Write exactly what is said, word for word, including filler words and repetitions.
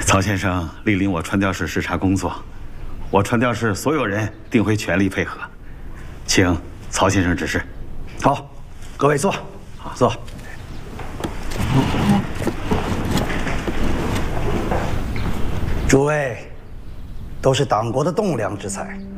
曹先生莅临我传教士视察工作，我传教士所有人定会全力配合，请曹先生指示。 好，各位坐，好坐。诸位都是党国的栋梁之才，